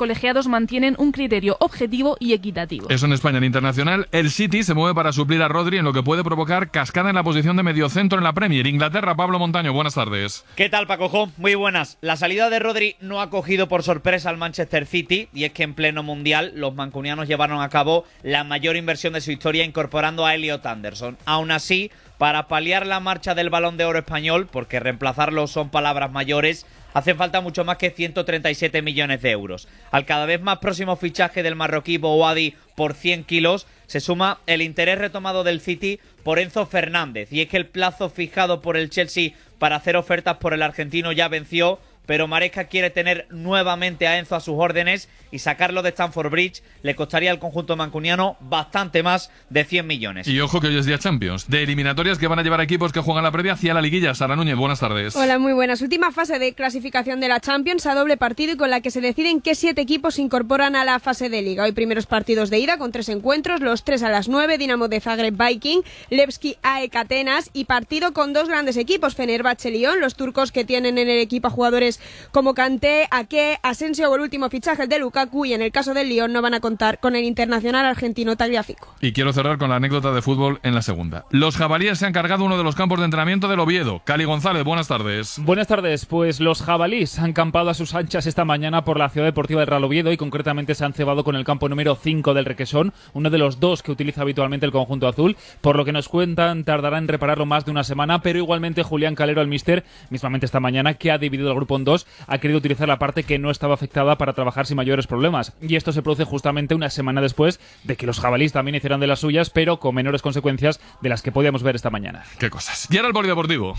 colegiados mantienen un criterio objetivo y equitativo. Eso en España. En internacional, el City se mueve para suplir a Rodri en lo que puede provocar cascada en la posición de mediocentro en la Premier. Inglaterra, Pablo Montaño, buenas tardes. ¿Qué tal, Paco? Muy buenas. La salida de Rodri no ha cogido por sorpresa al Manchester City, y es que en pleno mundial los mancunianos llevaron a cabo la mayor inversión de su historia incorporando a Elliot Anderson. Aún así, para paliar la marcha del Balón de Oro español, porque reemplazarlo son palabras mayores, hace falta mucho más que 137 millones de euros. Al cada vez más próximo fichaje del marroquí Bouhaddi por 100 kilos, se suma el interés retomado del City por Enzo Fernández. Y es que el plazo fijado por el Chelsea para hacer ofertas por el argentino ya venció, pero Maresca quiere tener nuevamente a Enzo a sus órdenes y sacarlo de Stamford Bridge le costaría al conjunto mancuniano bastante más de 100 millones. Y ojo que hoy es día Champions, de eliminatorias que van a llevar a equipos que juegan la previa hacia la liguilla. Sara Núñez, buenas tardes. Hola, muy buenas. Última fase de clasificación de la Champions a doble partido y con la que se deciden qué 7 equipos se incorporan a la fase de liga. Hoy primeros partidos de ida con 3 encuentros, los 3 a las 9, Dinamo de Zagreb Viking, Levski AEK Atenas, y partido con 2 grandes equipos, Fenerbahce Lyon, los turcos que tienen en el equipo a jugadores como Kanté, Ake, Asensio o el último fichaje, el de Lukaku, y en el caso del Lyon no van a contar con el internacional argentino Tagliafico. Y quiero cerrar con la anécdota de fútbol en la segunda. Los jabalíes se han cargado uno de los campos de entrenamiento del Oviedo. Cali González, buenas tardes. Buenas tardes, pues los jabalíes han campado a sus anchas esta mañana por la Ciudad Deportiva del Real Oviedo y concretamente se han cebado con el campo número 5 del Requesón, uno de los 2 que utiliza habitualmente el conjunto azul. Por lo que nos cuentan, tardará en repararlo más de una semana, pero igualmente Julián Calero, el míster, mismamente esta mañana, que ha dividido el grupo en 2, ha querido utilizar la parte que no estaba afectada para trabajar sin mayores problemas. Y esto se produce justamente una semana después de que los jabalíes también hicieran de las suyas, pero con menores consecuencias de las que podíamos ver esta mañana. Qué cosas. Y ahora el polideportivo.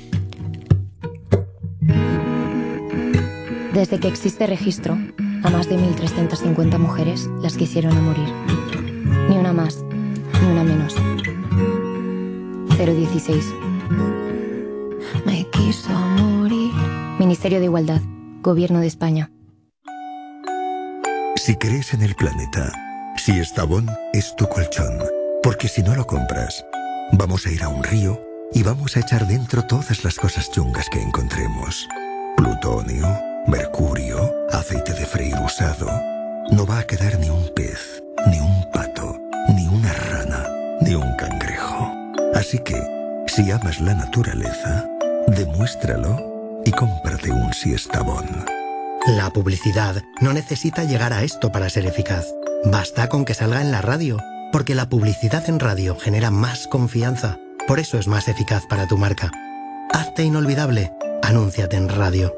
Desde que existe registro, a más de 1.350 mujeres las quisieron a morir. Ni una más, ni una menos. 016. Me quiso morir. Ministerio de Igualdad, Gobierno de España. Si crees en el planeta, si Estavón es tu colchón, porque si no lo compras, vamos a ir a un río y vamos a echar dentro todas las cosas chungas que encontremos. Plutonio, mercurio, aceite de freír usado. No va a quedar ni un pez, ni un pato, ni una rana, ni un cangrejo. Así que, si amas la naturaleza, demuéstralo y cómprate un Siestabón. La publicidad no necesita llegar a esto para ser eficaz. Basta con que salga en la radio, porque la publicidad en radio genera más confianza. Por eso es más eficaz para tu marca. Hazte inolvidable. Anúnciate en radio.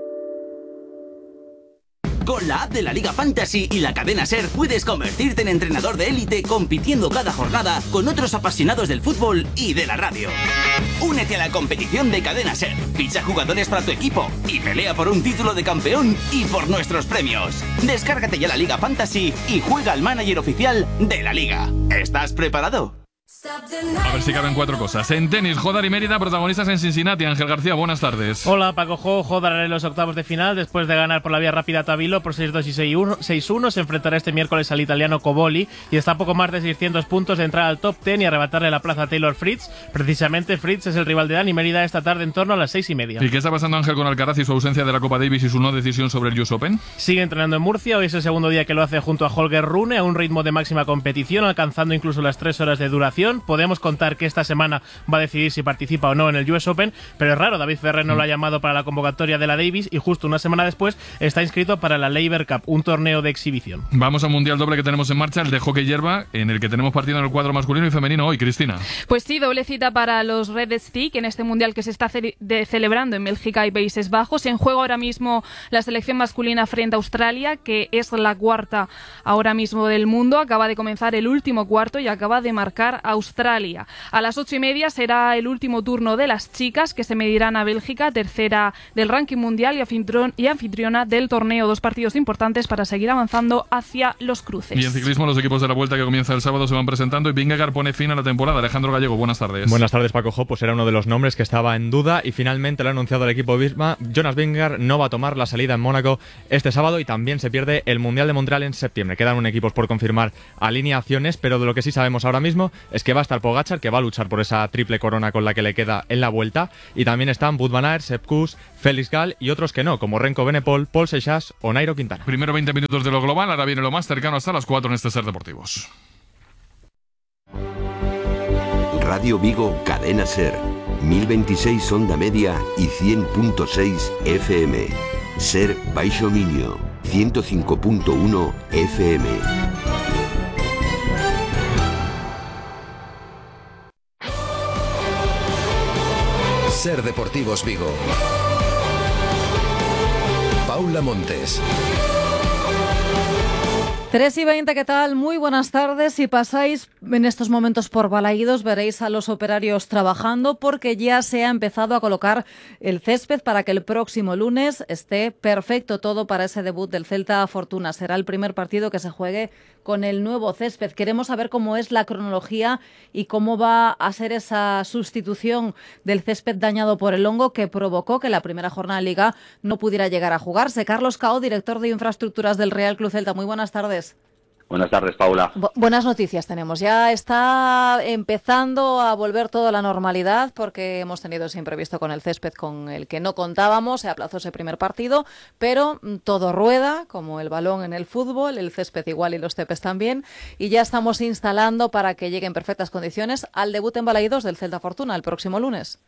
Con la app de la Liga Fantasy y la cadena SER puedes convertirte en entrenador de élite compitiendo cada jornada con otros apasionados del fútbol y de la radio. Únete a la competición de cadena SER, ficha jugadores para tu equipo y pelea por un título de campeón y por nuestros premios. Descárgate ya la Liga Fantasy y juega al manager oficial de la Liga. ¿Estás preparado? A ver si caben 4 cosas. En tenis, Jodar y Mérida, protagonistas en Cincinnati. Ángel García, buenas tardes. Hola, Paco Jo. Jodar en los octavos de final. Después de ganar por la vía rápida a Tabilo por 6-2 y 6-1, se enfrentará este miércoles al italiano Coboli y está a poco más de 600 puntos de entrar al top 10 y arrebatarle la plaza a Taylor Fritz. Precisamente Fritz es el rival de Dani Mérida esta tarde en torno a las 6:30. ¿Y qué está pasando, Ángel, con Alcaraz y su ausencia de la Copa Davis y su no decisión sobre el US Open? Sigue entrenando en Murcia. Hoy es el segundo día que lo hace junto a Holger Rune a un ritmo de máxima competición, alcanzando incluso las 3 horas de duración. Podemos contar que esta semana va a decidir si participa o no en el US Open, pero es raro, David Ferrer no lo ha llamado para la convocatoria de la Davis y justo una semana después está inscrito para la Laver Cup, un torneo de exhibición. Vamos al mundial doble que tenemos en marcha, el de hockey hierba, en el que tenemos partido en el cuadro masculino y femenino hoy. Cristina. Pues sí, doble cita para los Red Stick en este mundial que se está celebrando en Bélgica y Países Bajos. En juego ahora mismo la selección masculina frente a Australia, que es la cuarta ahora mismo del mundo. Acaba de comenzar el último cuarto y acaba de marcar a Australia. A las 8:30 será el último turno de las chicas, que se medirán a Bélgica, tercera del ranking mundial y anfitriona del torneo. 2 partidos importantes para seguir avanzando hacia los cruces. Y en ciclismo, los equipos de la Vuelta que comienza el sábado se van presentando y Vingegaard pone fin a la temporada. Alejandro Gallego, buenas tardes. Buenas tardes, Paco Jo. Pues era uno de los nombres que estaba en duda y finalmente lo ha anunciado el equipo Visma. Jonas Vingegaard no va a tomar la salida en Mónaco este sábado y también se pierde el Mundial de Montreal en septiembre. Quedan equipos por confirmar alineaciones, pero de lo que sí sabemos ahora mismo es que que va a estar Pogačar, que va a luchar por esa triple corona con la que le queda en la Vuelta, y también están Wout van Aert, Sepp Kuss, Félix Gall y otros que no, como Renko Benepol, Paul Seixas o Nairo Quintana. Primero 20 minutos de lo global, ahora viene lo más cercano hasta las 4 en este Ser Deportivos. Radio Vigo, Cadena Ser, 1026 onda media y 100.6 FM. Ser Baixo Miño, 105.1 FM. Ser Deportivos Vigo. Paula Montes. 3:20, ¿qué tal? Muy buenas tardes. Si pasáis en estos momentos por Balaídos, veréis a los operarios trabajando porque ya se ha empezado a colocar el césped para que el próximo lunes esté perfecto todo para ese debut del Celta Fortuna. Será el primer partido que se juegue con el nuevo césped. Queremos saber cómo es la cronología y cómo va a ser esa sustitución del césped dañado por el hongo que provocó que la primera jornada de Liga no pudiera llegar a jugarse. Carlos Cao, director de infraestructuras del Real Club Celta. Muy buenas tardes. Buenas tardes, Paula. Buenas noticias tenemos. Ya está empezando a volver todo a la normalidad porque hemos tenido ese imprevisto con el césped con el que no contábamos. Se aplazó ese primer partido, pero todo rueda, como el balón en el fútbol, el césped igual y los cépeds también. Y ya estamos instalando para que llegue en perfectas condiciones al debut en Balaídos del Celta Fortuna el próximo lunes.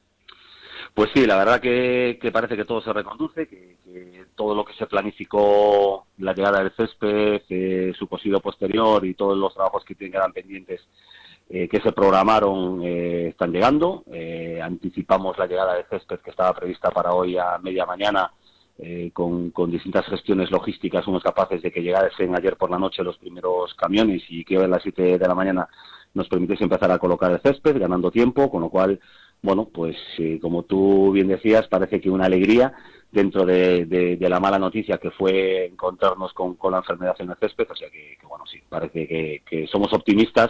Pues sí, la verdad que parece que todo se reconduce, que todo lo que se planificó, la llegada del césped, su cosido posterior y todos los trabajos que quedan pendientes que se programaron están llegando. Anticipamos la llegada del césped que estaba prevista para hoy a media mañana con distintas gestiones logísticas. Fuimos capaces de que llegasen ayer por la noche los primeros camiones y que hoy a las 7 de la mañana nos permitiese empezar a colocar el césped, ganando tiempo, con lo cual... Bueno, pues como tú bien decías, parece que una alegría dentro de la mala noticia que fue encontrarnos con la enfermedad en el césped, o sea que bueno, sí, parece que somos optimistas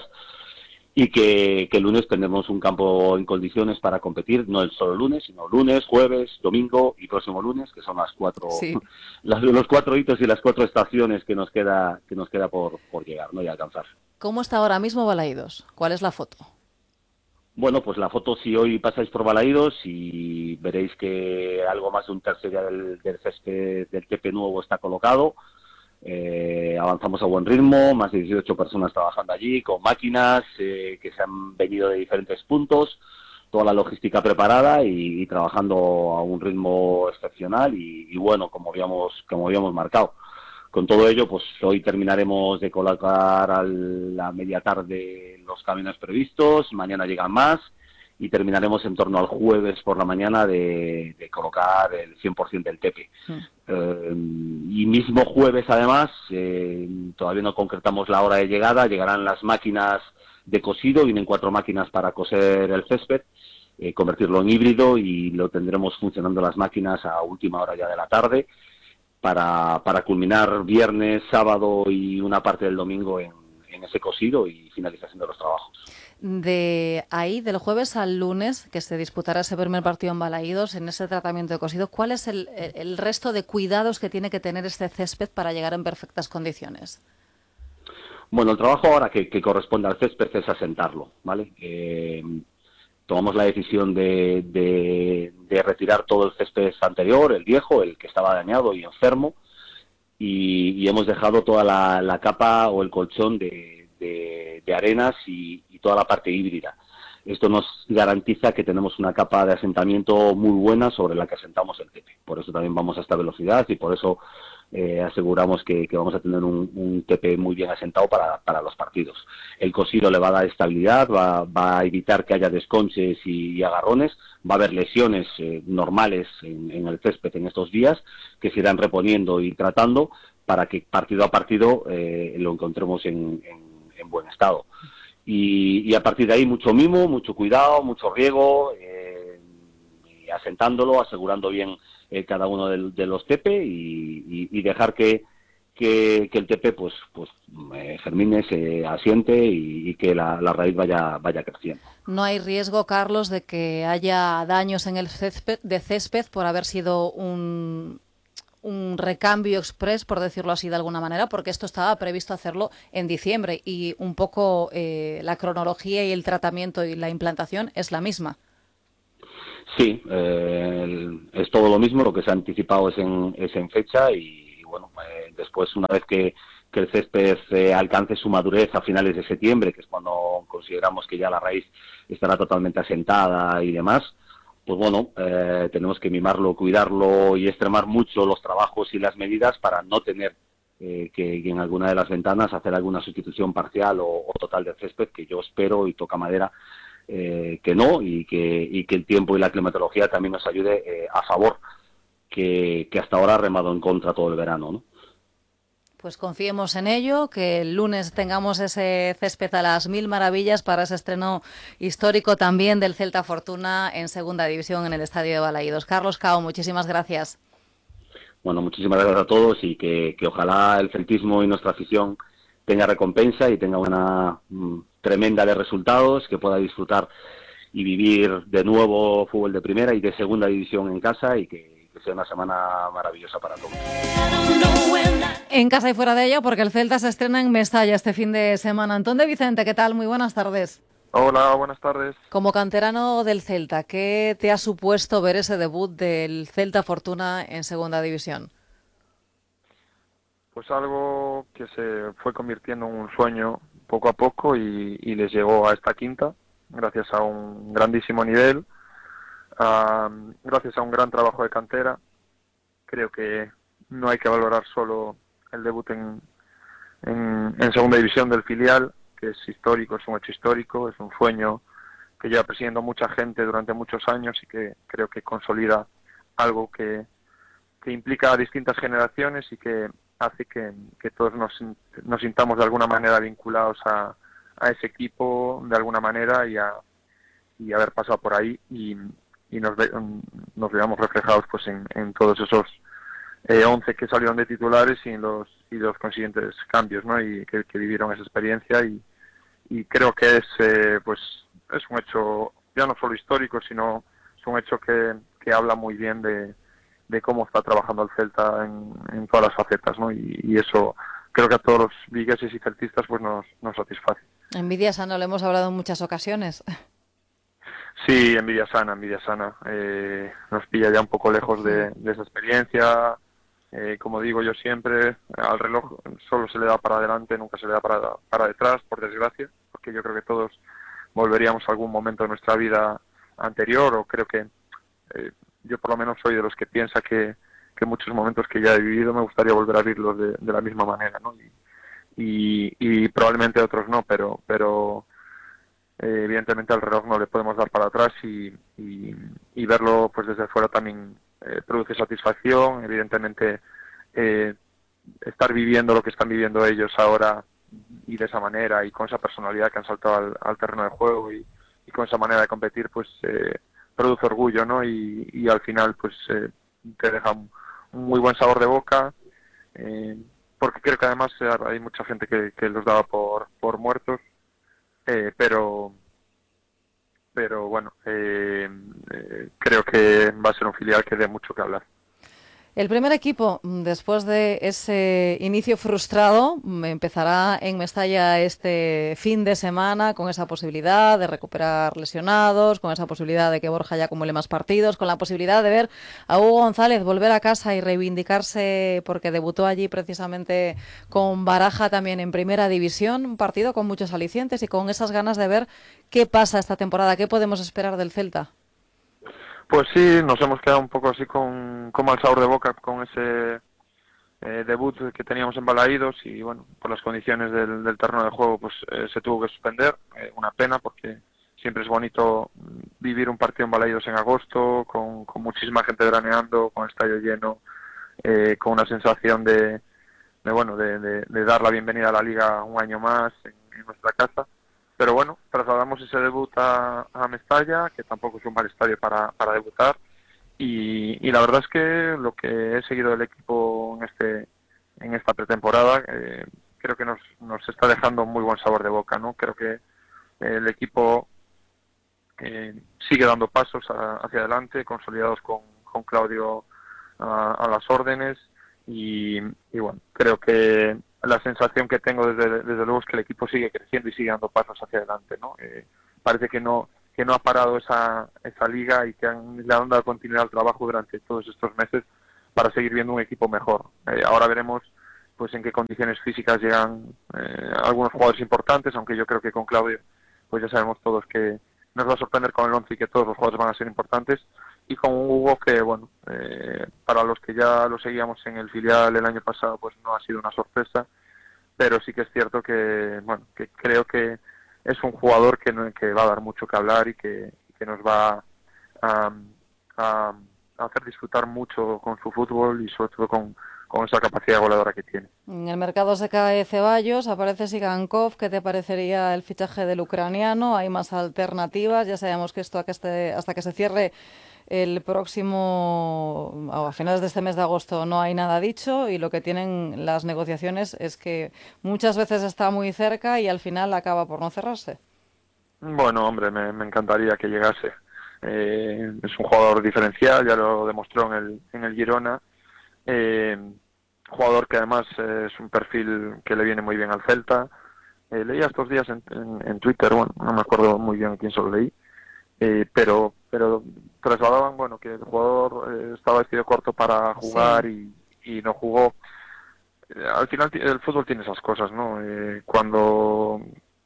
y que el lunes tendremos un campo en condiciones para competir, no el solo lunes, sino lunes, jueves, domingo y próximo lunes, que son las cuatro, sí, los 4 hitos y las 4 estaciones que nos queda por llegar, ¿no? Y alcanzar. ¿Cómo está ahora mismo Balaídos? ¿Cuál es la foto? Bueno, pues la foto, si hoy pasáis por Balaídos y veréis que algo más de un tercio ya del césped del Tepe nuevo está colocado. Avanzamos a buen ritmo, más de 18 personas trabajando allí, con máquinas que se han venido de diferentes puntos, toda la logística preparada y trabajando a un ritmo excepcional y bueno, como habíamos marcado. Con todo ello, pues hoy terminaremos de colocar a la media tarde los camiones previstos, mañana llegan más y terminaremos en torno al jueves por la mañana de colocar el 100% del Tepe. Y mismo jueves, además, todavía no concretamos la hora de llegada, llegarán las máquinas de cosido, vienen 4 máquinas para coser el césped, convertirlo en híbrido y lo tendremos funcionando las máquinas a última hora ya de la tarde, para culminar viernes, sábado y una parte del domingo en ese cosido y finalización de los trabajos. De ahí, del jueves al lunes, que se disputará ese primer partido en Balaídos, en ese tratamiento de cosido, ¿cuál es el resto de cuidados que tiene que tener este césped para llegar en perfectas condiciones? Bueno, el trabajo ahora que corresponde al césped es asentarlo, ¿vale? Tomamos la decisión de retirar todo el césped anterior, el viejo, el que estaba dañado y enfermo, y hemos dejado toda la capa o el colchón de arenas y toda la parte híbrida. Esto nos garantiza que tenemos una capa de asentamiento muy buena sobre la que asentamos el Tepe. Por eso también vamos a esta velocidad y por eso aseguramos que vamos a tener un Tepe muy bien asentado para los partidos. El cosido le va a dar estabilidad, va a evitar que haya desconches y agarrones, va a haber lesiones normales en el césped en estos días que se irán reponiendo y tratando para que partido a partido lo encontremos en buen estado. Y a partir de ahí mucho mimo, mucho cuidado, mucho riego, y asentándolo, asegurando bien cada uno de los Tepe y dejar que el Tepe pues germine, se asiente y que la raíz vaya creciendo. ¿No hay riesgo, Carlos, de que haya daños en el césped por haber sido un un recambio express, por decirlo así de alguna manera, porque esto estaba previsto hacerlo en diciembre y un poco la cronología y el tratamiento y la implantación es la misma. Sí, es todo lo mismo, lo que se ha anticipado es en fecha y bueno, después una vez que el césped alcance su madurez a finales de septiembre, que es cuando consideramos que ya la raíz estará totalmente asentada y demás, pues bueno, tenemos que mimarlo, cuidarlo y extremar mucho los trabajos y las medidas para no tener que en alguna de las ventanas hacer alguna sustitución parcial o total del césped, que yo espero y toca madera que no, y que el tiempo y la climatología también nos ayude a favor, que hasta ahora ha remado en contra todo el verano, ¿no? Pues confiemos en ello, que el lunes tengamos ese césped a las 1000 maravillas para ese estreno histórico también del Celta Fortuna en Segunda División en el Estadio de Balaídos. Carlos Cao, muchísimas gracias. Bueno, muchísimas gracias a todos y que ojalá el celtismo y nuestra afición tenga recompensa y tenga una tremenda de resultados, que pueda disfrutar y vivir de nuevo fútbol de primera y de Segunda División en casa y que sea una semana maravillosa para todos. En casa y fuera de ella, porque el Celta se estrena en Mestalla este fin de semana. Antón de Vicente, ¿qué tal? Muy buenas tardes. Hola, buenas tardes. Como canterano del Celta, ¿qué te ha supuesto ver ese debut del Celta Fortuna en Segunda División? Pues algo que se fue convirtiendo en un sueño poco a poco y les llegó a esta quinta, gracias a un grandísimo nivel, gracias a un gran trabajo de cantera. Creo que no hay que valorar solo el debut en Segunda División del filial, que es histórico, es un hecho histórico, es un sueño que lleva persiguiendo mucha gente durante muchos años y que creo que consolida algo que implica a distintas generaciones y que hace que todos nos sintamos de alguna manera vinculados a ese equipo de alguna manera y haber pasado por ahí y nos veamos reflejados pues en todos esos 11 que salieron de titulares y los consiguientes cambios, ¿no? Y que vivieron esa experiencia y creo que es un hecho ya no solo histórico, sino es un hecho que habla muy bien de cómo está trabajando el Celta en todas las facetas, ¿no? Y eso creo que a todos los vigueses y celtistas pues nos satisface. Envidia sana, lo hemos hablado en muchas ocasiones. Sí, envidia sana. Nos pilla ya un poco lejos de esa experiencia. Como digo yo siempre, al reloj solo se le da para adelante, nunca se le da para detrás, por desgracia, porque yo creo que todos volveríamos a algún momento de nuestra vida anterior, o creo que yo por lo menos soy de los que piensa que muchos momentos que ya he vivido me gustaría volver a vivirlos de la misma manera, ¿no? Y probablemente otros no, pero evidentemente al reloj no le podemos dar para atrás y verlo pues desde fuera también produce satisfacción. Evidentemente estar viviendo lo que están viviendo ellos ahora y de esa manera y con esa personalidad que han saltado al terreno de juego y con esa manera de competir pues produce orgullo, ¿no? Y al final pues te deja un muy buen sabor de boca, porque creo que además hay mucha gente que los daba por muertos, pero bueno, creo que va a ser un filial que dé mucho que hablar. El primer equipo, después de ese inicio frustrado, empezará en Mestalla este fin de semana con esa posibilidad de recuperar lesionados, con esa posibilidad de que Borja ya acumule más partidos, con la posibilidad de ver a Hugo González volver a casa y reivindicarse porque debutó allí precisamente con Baraja también en Primera División, un partido con muchos alicientes y con esas ganas de ver qué pasa esta temporada, qué podemos esperar del Celta. Pues sí, nos hemos quedado un poco así con mal sabor de boca con ese debut que teníamos en Balaídos y bueno, por las condiciones del terreno de juego pues se tuvo que suspender, una pena porque siempre es bonito vivir un partido en Balaídos en agosto, con muchísima gente veraneando, con el estadio lleno, con una sensación de dar la bienvenida a la Liga un año más en nuestra casa. Pero bueno, trasladamos ese debut a Mestalla, que tampoco es un mal estadio para debutar. Y la verdad es que lo que he seguido del equipo en esta pretemporada, creo que nos está dejando muy buen sabor de boca, ¿no? Creo que el equipo sigue dando pasos hacia adelante, consolidados con Claudio a las órdenes. y bueno, creo que la sensación que tengo desde luego es que el equipo sigue creciendo y sigue dando pasos hacia adelante, ¿no? Parece que no ha parado esa liga y que le han dado continuidad al trabajo durante todos estos meses para seguir viendo un equipo mejor. Ahora veremos pues en qué condiciones físicas llegan algunos jugadores importantes, aunque yo creo que con Claudio pues ya sabemos todos que nos va a sorprender con el 11 y que todos los jugadores van a ser importantes, y con Hugo que bueno, para los que ya lo seguíamos en el filial el año pasado pues no ha sido una sorpresa, pero sí que es cierto que bueno, que creo que es un jugador que va a dar mucho que hablar y que nos va a hacer disfrutar mucho con su fútbol y sobre todo con esa capacidad goleadora que tiene. En el mercado se cae Ceballos, aparece Sigankov. ¿Qué te parecería el fichaje del ucraniano? ¿Hay más alternativas? Ya sabemos que esto hasta que se cierre el próximo, a finales de este mes de agosto, no hay nada dicho, y lo que tienen las negociaciones es que muchas veces está muy cerca y al final acaba por no cerrarse. Bueno, hombre, me encantaría que llegase. Es un jugador diferencial, ya lo demostró en el Girona. Jugador que además es un perfil que le viene muy bien al Celta. Leía estos días en Twitter, bueno, no me acuerdo muy bien quién se lo leí, pero trasladaban, bueno, que el jugador estaba vestido corto para jugar, sí, y no jugó. Al final el fútbol tiene esas cosas, ¿no? Cuando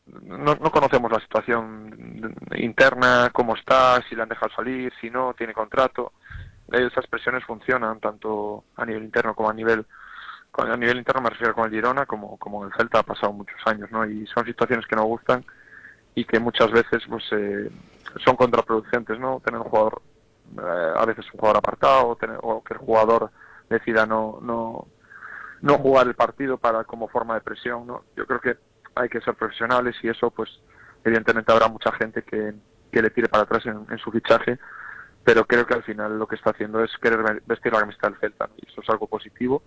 no conocemos la situación interna, cómo está, si le han dejado salir, si no, tiene contrato. Esas presiones funcionan tanto a nivel interno como a nivel interno, me refiero con el Girona, como en el Celta ha pasado muchos años, ¿no? Y son situaciones que no gustan y que muchas veces pues son contraproducentes, ¿no? Tener un jugador, a veces un jugador apartado, o que el jugador decida no jugar el partido como forma de presión, ¿no? Yo creo que hay que ser profesionales y eso, pues evidentemente habrá mucha gente que le tire para atrás en su fichaje, pero creo que al final lo que está haciendo es querer vestir la camiseta del Celta, ¿no? Y eso es algo positivo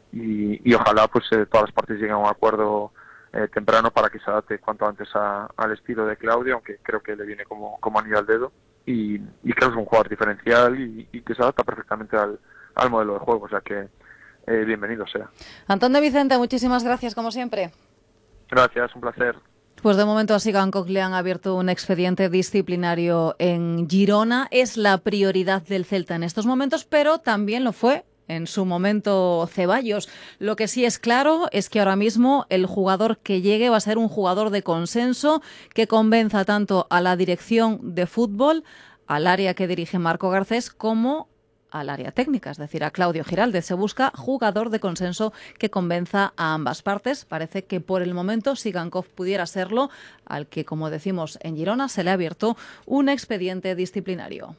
y ojalá pues todas las partes lleguen a un acuerdo temprano para que se adapte cuanto antes al estilo de Claudio, aunque creo que le viene como anillo al dedo, y creo que es un jugador diferencial y que se adapta perfectamente al modelo de juego, o sea que bienvenido sea. Antón de Vicente, muchísimas gracias como siempre. Gracias, un placer. Pues de momento a Sigankov le han abierto un expediente disciplinario en Girona. Es la prioridad del Celta en estos momentos, pero también lo fue en su momento Ceballos. Lo que sí es claro es que ahora mismo el jugador que llegue va a ser un jugador de consenso que convenza tanto a la dirección de fútbol, al área que dirige Marco Garcés, como al área técnica, es decir, a Claudio Giraldez. Se busca jugador de consenso que convenza a ambas partes. Parece que por el momento Sigankov pudiera serlo, al que, como decimos en Girona, se le ha abierto un expediente disciplinario.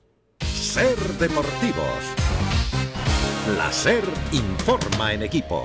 Ser Deportivos. La SER informa en equipo.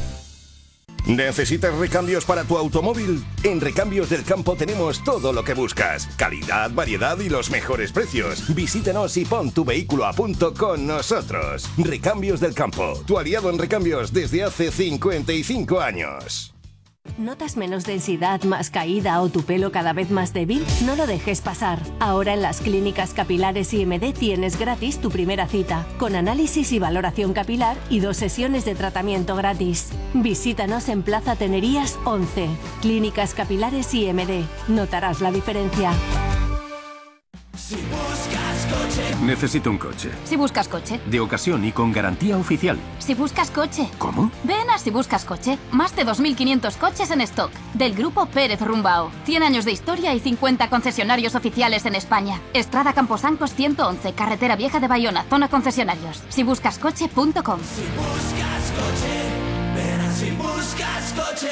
¿Necesitas recambios para tu automóvil? En Recambios del Campo tenemos todo lo que buscas. Calidad, variedad y los mejores precios. Visítanos y pon tu vehículo a punto con nosotros. Recambios del Campo, tu aliado en recambios desde hace 55 años. ¿Notas menos densidad, más caída o tu pelo cada vez más débil? No lo dejes pasar. Ahora en las clínicas capilares IMD tienes gratis tu primera cita, con análisis y valoración capilar y 2 sesiones de tratamiento gratis. Visítanos en Plaza Tenerías 11. Clínicas Capilares IMD. Notarás la diferencia. Si buscas coche. Necesito un coche. Si buscas coche. De ocasión y con garantía oficial. Si buscas coche. ¿Cómo? Ven a Si Buscas Coche. Más de 2.500 coches en stock. Del grupo Pérez Rumbao. 100 años de historia y 50 concesionarios oficiales en España. Estrada Camposancos 111, Carretera Vieja de Bayona, zona concesionarios. SiBuscasCoche.com. Si buscas coche, ven a Si Buscas Coche.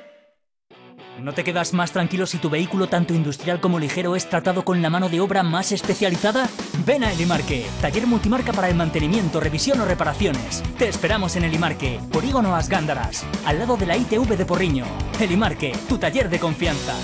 ¿No te quedas más tranquilo si tu vehículo, tanto industrial como ligero, es tratado con la mano de obra más especializada? Ven a Elimarque, taller multimarca para el mantenimiento, revisión o reparaciones. Te esperamos en Elimarque, Polígono As Gándaras, al lado de la ITV de Porriño. Elimarque, tu taller de confianza.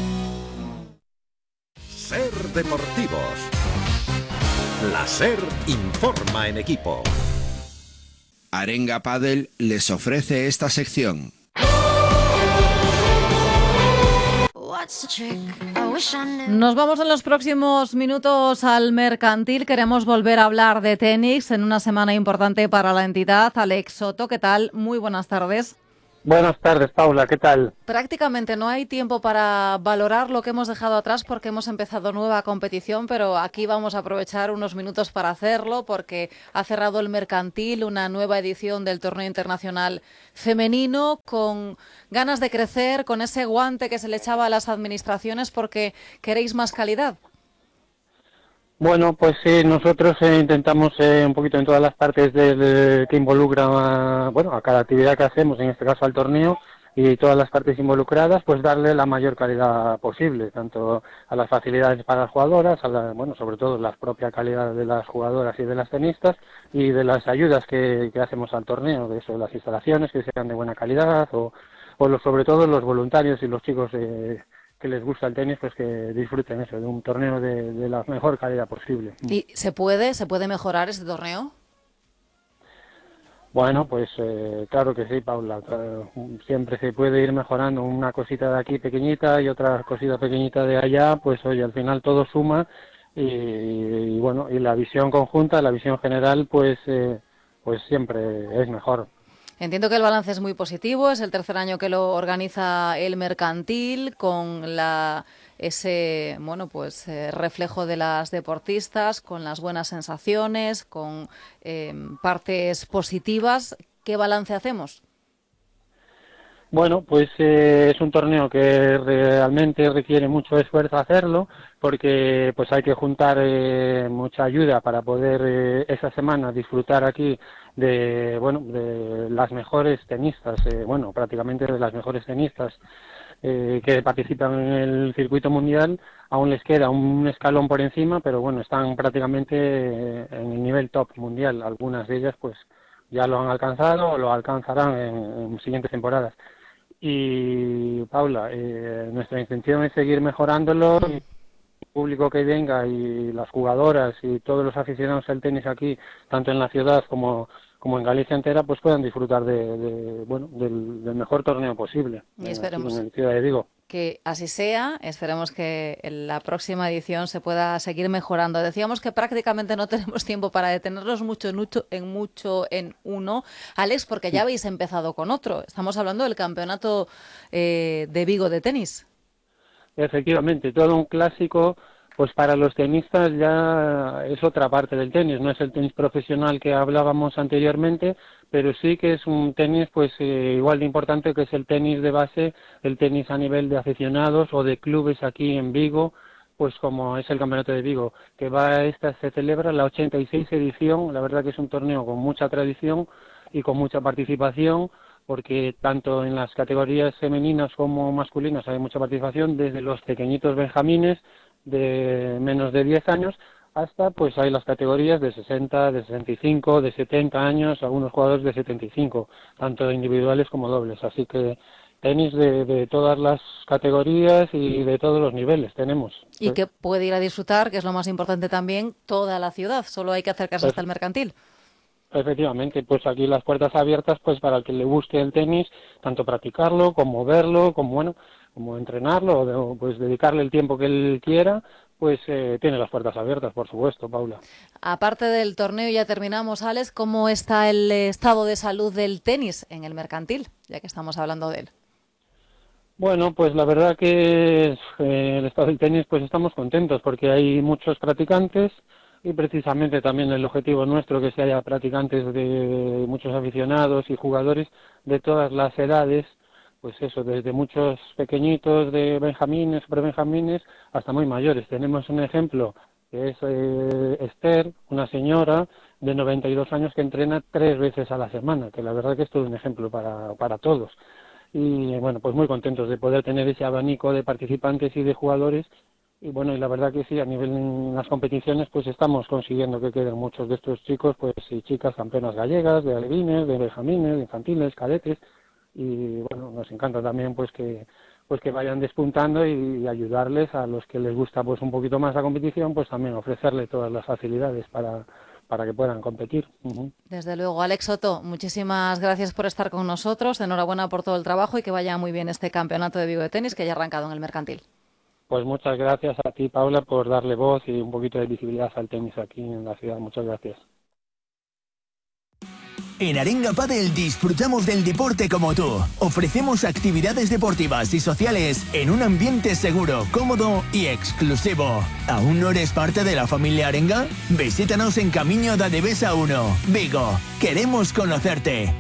SER Deportivos. La SER informa en equipo. Arenga Padel les ofrece esta sección. Nos vamos en los próximos minutos al Mercantil. Queremos volver a hablar de tenis en una semana importante para la entidad. Alex Soto, ¿qué tal? Muy buenas tardes. Buenas tardes, Paula, ¿qué tal? Prácticamente no hay tiempo para valorar lo que hemos dejado atrás porque hemos empezado nueva competición, pero aquí vamos a aprovechar unos minutos para hacerlo porque ha cerrado el Mercantil una nueva edición del torneo internacional femenino con ganas de crecer, con ese guante que se le echaba a las administraciones porque queréis más calidad. Bueno, pues sí, nosotros intentamos un poquito en todas las partes que involucra, bueno, a cada actividad que hacemos, en este caso al torneo, y todas las partes involucradas, pues darle la mayor calidad posible, tanto a las facilidades para las jugadoras, bueno, sobre todo la propia calidad de las jugadoras y de las tenistas, y de las ayudas que hacemos al torneo, de eso, las instalaciones que sean de buena calidad, o sobre todo los voluntarios y los chicos que les gusta el tenis, pues que disfruten eso, de un torneo de la mejor calidad posible. ¿Y se puede mejorar este torneo? Bueno, pues claro que sí, Paula. Siempre se puede ir mejorando una cosita de aquí pequeñita y otra cosita pequeñita de allá, pues oye, al final todo suma y bueno, y la visión conjunta, la visión general, pues siempre es mejor. Entiendo que el balance es muy positivo, es el tercer año que lo organiza el Mercantil con ese reflejo de las deportistas, con las buenas sensaciones, con partes positivas. ¿Qué balance hacemos? Bueno, pues es un torneo que realmente requiere mucho esfuerzo hacerlo, porque pues hay que juntar mucha ayuda para poder esa semana disfrutar aquí de las mejores tenistas, prácticamente de las mejores tenistas que participan en el circuito mundial. Aún les queda un escalón por encima, pero bueno, están prácticamente en el nivel top mundial. Algunas de ellas pues ya lo han alcanzado o lo alcanzarán en siguientes temporadas. Y Paula, nuestra intención es seguir mejorándolo. El público que venga y las jugadoras y todos los aficionados al tenis aquí, tanto en la ciudad como en Galicia entera, pues puedan disfrutar del mejor torneo posible. Y esperemos en Ciudad de Vigo. Que así sea. Esperemos que en la próxima edición se pueda seguir mejorando. Decíamos que prácticamente no tenemos tiempo para detenernos mucho en uno, Alex, porque ya habéis empezado con otro. Estamos hablando del campeonato de Vigo de tenis. Efectivamente, todo un clásico. Pues para los tenistas ya es otra parte del tenis, no es el tenis profesional que hablábamos anteriormente, pero sí que es un tenis pues igual de importante que es el tenis de base, el tenis a nivel de aficionados o de clubes aquí en Vigo, pues como es el Campeonato de Vigo, que se celebra la 86 edición. La verdad que es un torneo con mucha tradición y con mucha participación, porque tanto en las categorías femeninas como masculinas hay mucha participación, desde los pequeñitos benjamines de menos de 10 años hasta pues hay las categorías de 60, de 65, de 70 años, algunos jugadores de 75, tanto individuales como dobles. Así que tenis de todas las categorías y de todos los niveles tenemos. Y que puede ir a disfrutar, que es lo más importante también, toda la ciudad. Solo hay que acercarse hasta el Mercantil. Efectivamente, pues aquí las puertas abiertas pues para el que le guste el tenis, tanto practicarlo como verlo, como entrenarlo o pues dedicarle el tiempo que él quiera, pues tiene las puertas abiertas, por supuesto, Paula. Aparte del torneo, ya terminamos, Alex, ¿cómo está el estado de salud del tenis en el Mercantil, ya que estamos hablando de él? Bueno, pues la verdad que el estado del tenis pues estamos contentos porque hay muchos practicantes y precisamente también el objetivo nuestro que se haya practicantes de muchos aficionados y jugadores de todas las edades, pues eso, desde muchos pequeñitos de benjamines, prebenjamines, hasta muy mayores. Tenemos un ejemplo que es Esther, una señora de 92 años que entrena 3 veces a la semana, que la verdad que es todo un ejemplo para todos. Y bueno, pues muy contentos de poder tener ese abanico de participantes y de jugadores. Y bueno, y la verdad que sí, a nivel en las competiciones, pues estamos consiguiendo que queden muchos de estos chicos, pues y chicas campeonas gallegas, de alevines, de benjamines, de infantiles, cadetes. Y bueno, nos encanta también pues que vayan despuntando y ayudarles a los que les gusta pues un poquito más la competición, pues también ofrecerle todas las facilidades para para que puedan competir. Desde luego. Alex Soto, muchísimas gracias por estar con nosotros. Enhorabuena por todo el trabajo y que vaya muy bien este campeonato de Vigo de tenis que ya ha arrancado en el Mercantil. Pues muchas gracias a ti, Paula, por darle voz y un poquito de visibilidad al tenis aquí en la ciudad. Muchas gracias. En Arenga Padel disfrutamos del deporte como tú. Ofrecemos actividades deportivas y sociales en un ambiente seguro, cómodo y exclusivo. ¿Aún no eres parte de la familia Arenga? Visítanos en Camino da Devesa 1, Vigo. Queremos conocerte.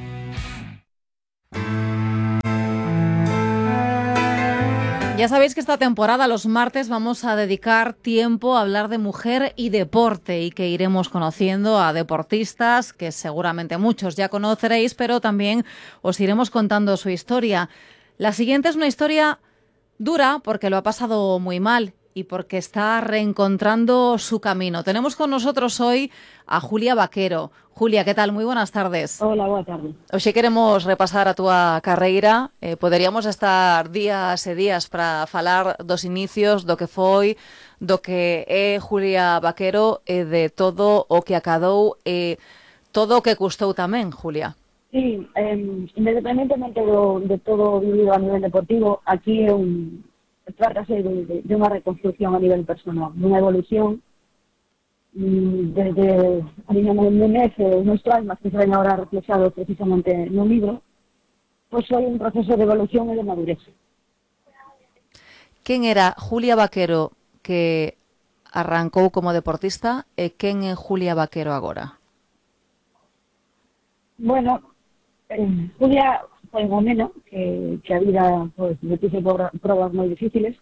Ya sabéis que esta temporada, los martes, vamos a dedicar tiempo a hablar de mujer y deporte y que iremos conociendo a deportistas que seguramente muchos ya conoceréis, pero también os iremos contando su historia. La siguiente es una historia dura porque lo ha pasado muy mal y porque está reencontrando su camino. Tenemos con nosotros hoy a Julia Vaquero. Julia, ¿qué tal? Muy buenas tardes. Hola, boa tarde. Hoxe queremos repasar a túa carreira. Poderíamos estar días e días para falar dos inicios, do que foi, do que é Julia Vaquero e de todo o que acadou e todo o que custou tamén, Julia. Sí, independentemente de todo vivido a nivel deportivo, aquí trátase de unha reconstrucción a nivel personal, dunha evolución desde a niña Menez, unos traumas que se ven ahora reflejados precisamente no libro, pues foi un proceso de evolución e de madurez. Quen era Julia Vaquero que arrancou como deportista e quen é Julia Vaquero agora? Bueno, Julia foi unha nena que a vida pues, me puxe probas moi difíciles.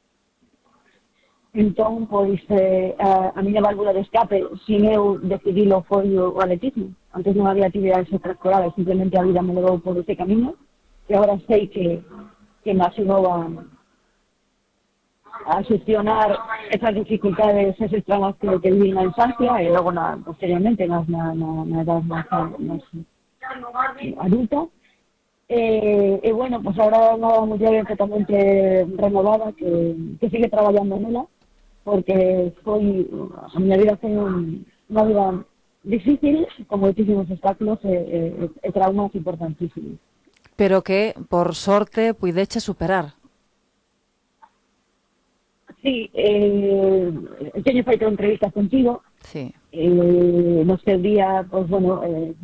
Entón, pois, a miña válvula de escape, sin eu decidilo, foi o atletismo. Antes non había actividades extraescolares, simplemente a vida me levou por ese camino, e agora sei que me axudou a gestionar esas dificultades, esos traumas que viví na infancia, e logo, posteriormente, na edad máis adulta. E, bueno, pues ahora unha muller totalmente renovada que sigue traballando nela, porque a miña vida foi unha vida difícil, con moitísimos obstáculos e traumas importantísimos. Pero que, por sorte, puideche superar. Sí, teño feito entrevistas contigo. Sí. No seu día, pues bueno,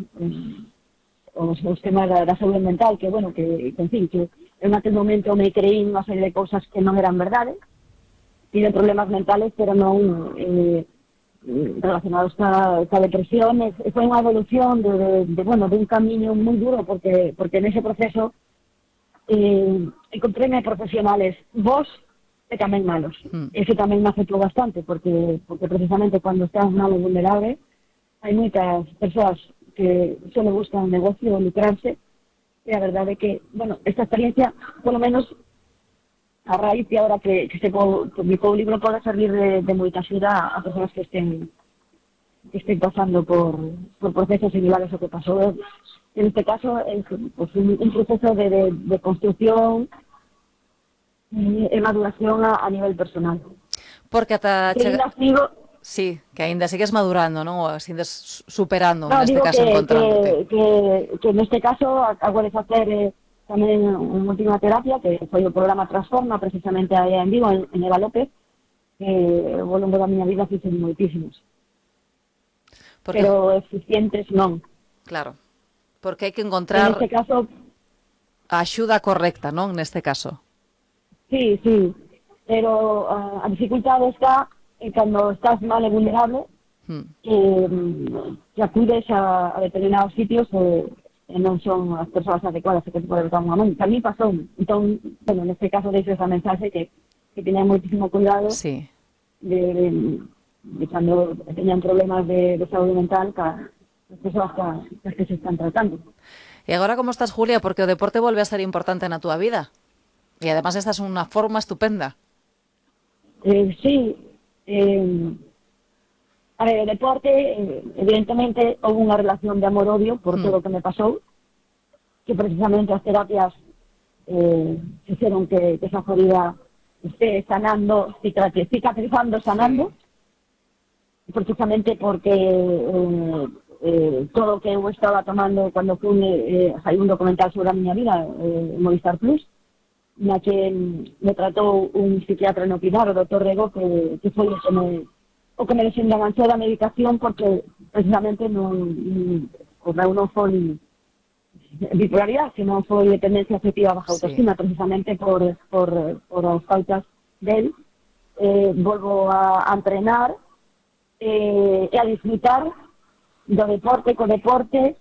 os temas da saúde mental, que, bueno, que en fin, que en aquel momento me creí unha serie de cousas que non eran verdade. Tiene problemas mentales, pero non relacionados ca depresión. Foi unha evolución de un camiño moi duro, porque nese proceso encontréme profesionales bons e tamén malos. Eso tamén me afectou bastante, porque precisamente cando estás mal e vulnerable, hai moitas persoas que só le buscan negocio, lucrarse, e a verdade é que, bueno, esta experiencia, polo menos, a raíz de ahora que se publicou o libro, pode servir de moita axuda a persoas que estén pasando por procesos similares ao que pasou. En este caso, é pues, un proceso de construcción e maduración a nivel personal. Porque ata sí, que aínda sigues madurando, non? Ou sigues superando, neste caso, encontrándote. Que neste caso acabo de facer tamén unha última terapia, que foi o programa Transforma, precisamente aí en Vigo, en Eva López, que ao longo da miña vida fixen moitísimos. Pero eficientes non. Claro, porque hai que encontrar neste caso a axuda correcta, non? Neste caso. Sí, pero a dificultade está cando estás mal e vulnerable, que acudes a determinados sitios e non son as persoas adecuadas que te poden dar unha man. A mí pasou. Entón, bueno, neste caso deixo esa mensaxe que teñan moitísimo cuidado de cando teñan problemas de saúde mental as persoas que se están tratando. E agora como estás, Julia? Porque o deporte volve a ser importante na túa vida. E además estás en unha forma estupenda. Sí. A ver, o deporte, evidentemente, houve unha relación de amor-odio por todo o que me pasou, que precisamente as terapias fixeron que esa ferida esté sanando, cicatrizando, sanando, precisamente porque todo o que eu estaba tomando cando fui hai un documental sobre a miña vida en Movistar Plus, na que me tratou un psiquiatra no Pinar, o Dr. Rego, que foi o que me desenganchou da medicación, porque precisamente o meu non foi bipolaridade, senón foi dependencia afectiva baja autoestima, precisamente por as faltas del. Volvo a entrenar e a disfrutar do deporte, co deporte.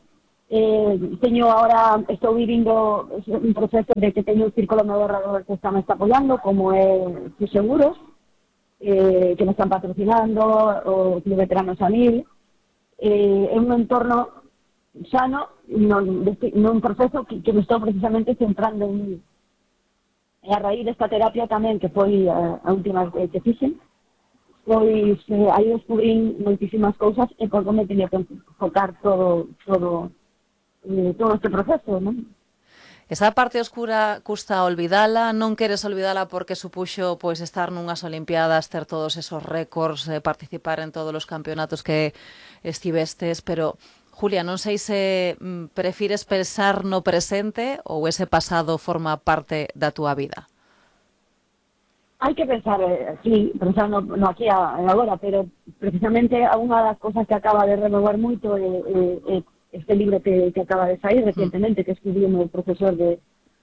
Estou vivindo un proceso de que teño un círculo meu alrededor que me está apoiando, como é Sus Seguros, que me están patrocinando, o Club Veteranos Amil, é un entorno sano, nun proceso que me estou precisamente centrando en mí. E a raíz desta terapia tamén, que foi a última que fixen, pois aí descubrín moitísimas cousas e por como teño que focar todo este proceso, non? Esa parte oscura custa olvidala, non queres olvidala porque supuxo pois estar nunhas Olimpiadas, ter todos esos récords, participar en todos os campeonatos que estivestes, pero Julia, non sei se prefires pensar no presente ou ese pasado forma parte da túa vida. Hai que pensar, sí, pensar no aquí e agora, pero precisamente unha das cosas que acaba de renovar moito é este libro que acaba de sair recientemente, que escribiu o meu profesor de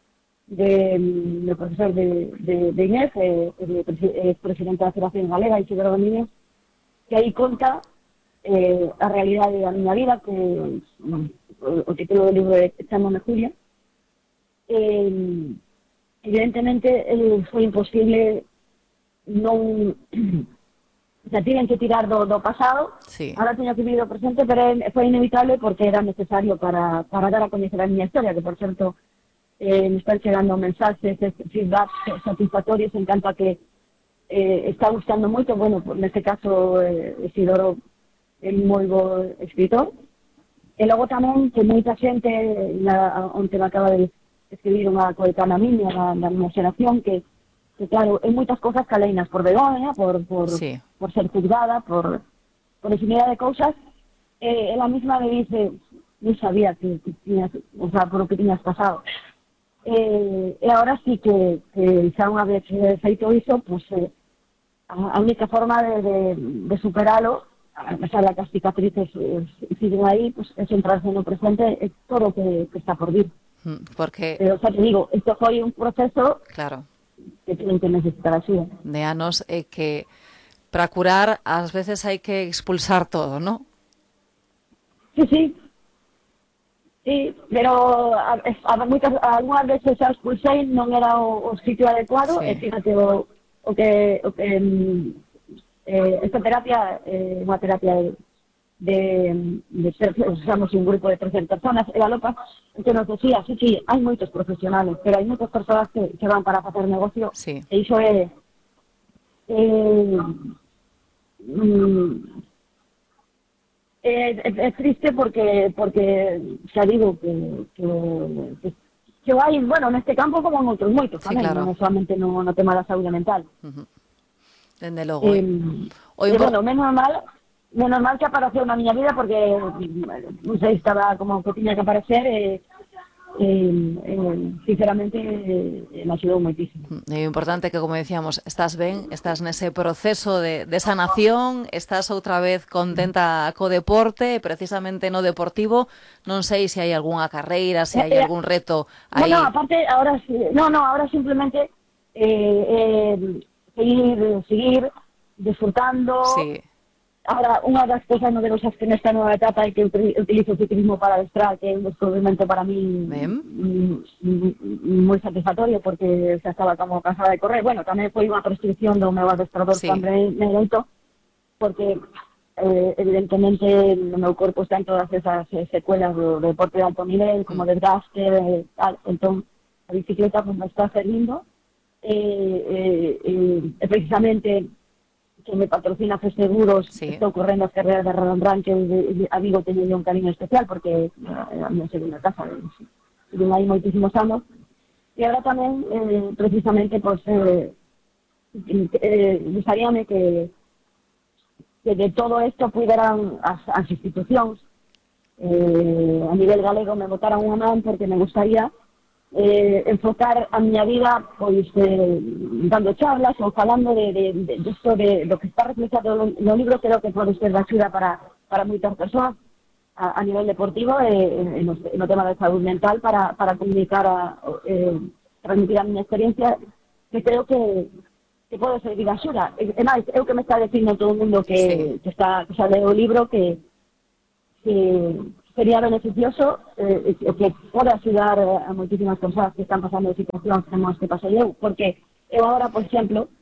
Inés, presidente da Federación Galega, Isidoro Domínguez, que aí conta a realidade da miña vida, que o título do libro é Chámame Julia. Evidentemente foi imposible non tienen que tirar do pasado, ahora teño que vivir o presente, pero foi inevitable porque era necesario para dar a coñecer a miña historia, que por certo me están chegando mensajes, feedback satisfactorios en canto a que está gustando moito, bueno, neste caso Isidoro é moi bo escritor, e logo tamén que moita xente onde me acaba de escribir unha coetánea miña da miña xeración que claro, hai moitas cousas que aleinas por vergoña, por ser juzgada, por infinidade de cousas, ela misma me dice, non sabía que tiñas, o sea, por o que tiñas pasado. E agora sí que xa unha vez feito iso, pues a única forma de superalo, a pesar de que as cicatrices siguen aí, pues é centrarse no presente, é todo o que está por vir. Porque... Pero, xa te digo, isto foi un proceso... Claro. Que tienen que necesitar axuda. De anos é que para curar ás veces hai que expulsar todo, ¿no? Sí, pero algunhas veces xa expulsei, non era o sitio adecuado, e fíjate o que esta terapia é unha terapia usamos un grupo de 300 personas, e a Lopa que nos decía, sí, hai moitos profesionales, pero hai moitas persoas que van para facer negocio, e iso é triste porque xa digo que hai, bueno, neste campo como en outros moitos tamén, non solamente no tema da saúde mental. Dende logo. Bueno, menos mal que apareceu na miña vida porque non sei, estaba como que tiña que aparecer sinceramente me axudou moitísimo. É importante que, como decíamos, estás ben, estás nese proceso de sanación, estás outra vez contenta co deporte, precisamente no deportivo, non sei se hai algunha carreira, se hai algún reto aí. No, aparte, ahora simplemente seguir disfrutando. Ahora, unha das cousas novedosas que nesta nova etapa é que utilizo o ciclismo para adestrar, que é un descubrimento para mí moi satisfactorio, porque xa estaba como cansada de correr. Bueno, tamén foi unha prescripción do meu adestrador Juan Mereito, porque evidentemente no meu corpo están todas esas secuelas do deporte de alto nivel, como desgaste, tal. Entón, a bicicleta pues, me está servindo, precisamente que me patrocina Sus Seguros, estou correndo as carreras de Randran, que a Vigo teño un cariño especial porque é a minha segunda casa, e aí moitísimos anos, e agora tamén precisamente pues, gustaríame que de todo esto puderan as institucións a nivel galego me botaran unha man, porque me gustaría enfocar a miña vida pois dando charlas ou falando de isto, de lo que está reflexado no libro. Creo que pode ser de axuda para moitas persoas a nivel deportivo no tema de saúde mental, para comunicar transmitir a miña experiencia, que creo que pode servir de axuda. E máis, é o que me está dicindo todo o mundo que xa leo o libro, que sería beneficioso, que pode axudar a moitísimas persoas que están pasando situacións como as que pasei eu, porque eu agora, por exemplo,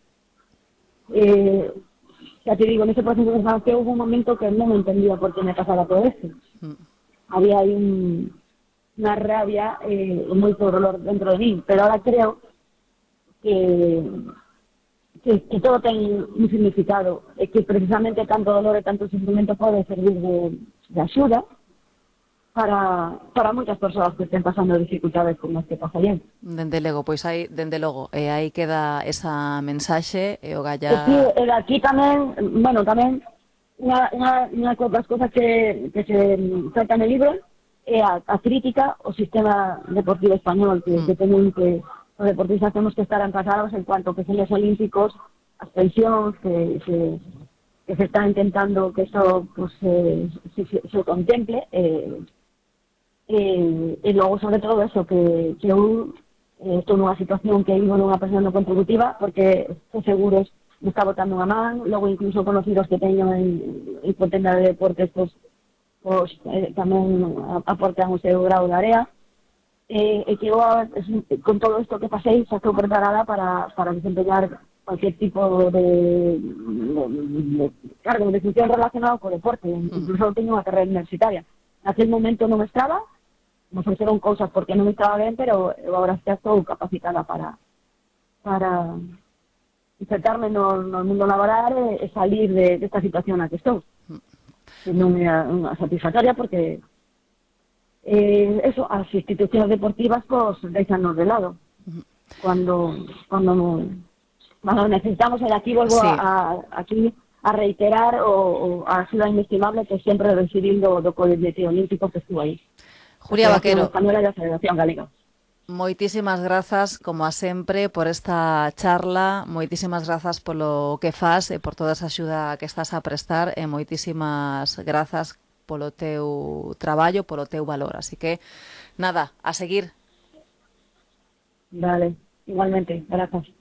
xa te digo, nese proceso de que houve un momento que non entendía por que me pasaba todo isto. Había aí unha rabia e moito dolor dentro de mí, pero ahora creo que todo ten un significado, e que precisamente tanto dolor e tanto sufrimento pode servir de axuda para moitas persoas que estén pasando dificultades como as que pasarían. Dende logo, pois aí queda esa mensaxe e o Galla... E aquí tamén, tamén unha das cousas que se trata no libro é a crítica ao sistema deportivo español, que teñen que os deportistas temos que estar empasados en cuanto que son os olímpicos, as pensións que se está intentando que eso pues, se contemple, e logo sobre todo eso, que eu estou nunha situación que vivo nunha pensión non contributiva, porque os seguros me está botando unha man, logo incluso conocidos que teño en Potenda de Deportes pues tamén aportan o seu grau de área, e que eu con todo isto que pasei xa estou preparada para desempeñar cualquier tipo de cargo de función relacionado co deporte. Incluso teño unha carreira universitaria. Naquele momento non estaba, me ofreceron cousas porque non estaba ben, pero eu agora xa estou capacitada para insertarme no mundo laboral e salir desta situación na que estou. Non é unha satisfactoria porque eso, as institucións deportivas pues deixanos de lado cuando necesitamos. E aquí volvo a reiterar a axuda inestimable que sempre recibín do Comité Olímpico que estuvo aí, Julia Vaquero, Española e a Federación Galega. Moitísimas grazas, como a sempre, por esta charla, moitísimas grazas polo que fas e por toda esa axuda que estás a prestar, e moitísimas grazas polo teu traballo, polo teu valor. Así que, nada, a seguir. Vale, igualmente, grazas.